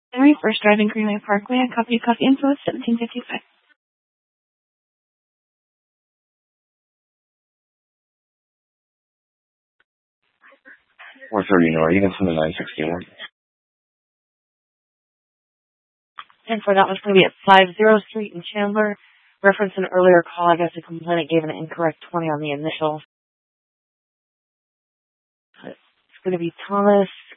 Henry First Driving Greenway Parkway, a copy of coffee info 1755. 430 North, you can send the 961. And for that was going to be at 50 Street in Chandler. Reference an earlier call, I guess the complainant gave an incorrect 20 on the initial. It's going to be Thomas